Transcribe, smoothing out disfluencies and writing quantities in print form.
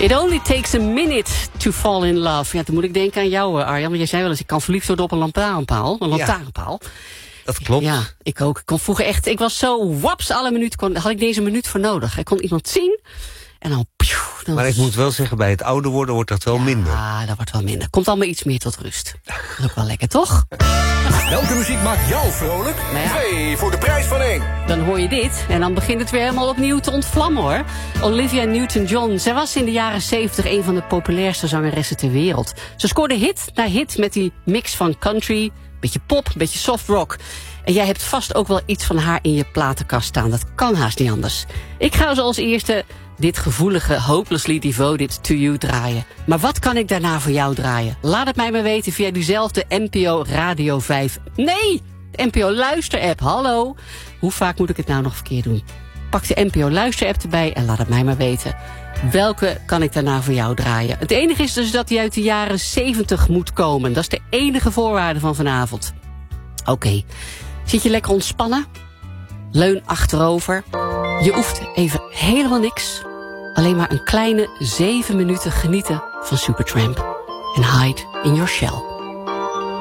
It only takes a minute to fall in love. Ja, toen moet ik denken aan jou, Arjan. Want jij zei wel eens, ik kan verliefd worden op een lantaarnpaal. Een lantaarnpaal. Dat klopt. Ja, ik ook. Ik kon vroeger echt, ik was zo waps, alle minuten had ik deze minuut voor nodig. Ik kon iemand zien en dan... Maar ik moet wel zeggen, bij het ouder worden wordt dat wel minder. Ja, dat wordt wel minder. Komt allemaal iets meer tot rust. Dat is ook wel lekker, toch? Welke muziek maakt jou vrolijk? Nou ja. 2 voor de prijs van 1. Dan hoor je dit en dan begint het weer helemaal opnieuw te ontvlammen, hoor. Olivia Newton-John, zij was in de jaren 70 een van de populairste zangeressen ter wereld. Ze scoorde hit na hit met die mix van country, beetje pop, beetje soft rock. En jij hebt vast ook wel iets van haar in je platenkast staan. Dat kan haast niet anders. Ik ga als eerste dit gevoelige Hopelessly Devoted to You draaien. Maar wat kan ik daarna voor jou draaien? Laat het mij maar weten via diezelfde NPO Radio 5. Nee! De NPO Luister-app, hallo. Hoe vaak moet ik het nou nog verkeerd doen? Pak de NPO Luister-app erbij en laat het mij maar weten. Welke kan ik daarna voor jou draaien? Het enige is dus dat die uit de jaren 70 moet komen. Dat is de enige voorwaarde van vanavond. Oké. Zit je lekker ontspannen? Leun achterover. Je hoeft even helemaal niks. Alleen maar een kleine 7 minuten genieten van Supertramp. En hide in your shell.